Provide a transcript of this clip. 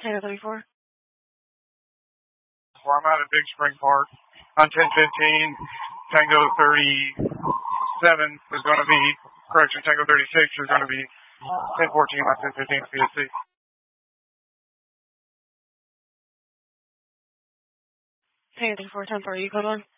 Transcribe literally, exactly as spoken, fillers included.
Tango thirty-four. Well, I'm out at Big Spring Park on ten fifteen. Tango thirty-seven is going to be, correction, Tango thirty-six is going to be ten fourteen on ten fifteen P S C. Tango thirty-four, ten forty, code one.